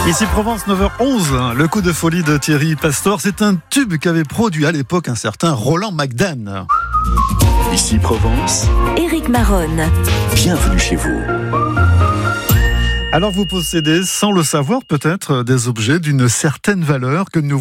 Ici Provence, 9h11, le coup de folie de Thierry Pastor, c'est un tube qu'avait produit à l'époque un certain Roland McDan. Ici Provence, Éric Maronne. bienvenue chez vous. Alors vous possédez, sans le savoir peut-être, des objets d'une certaine valeur que nous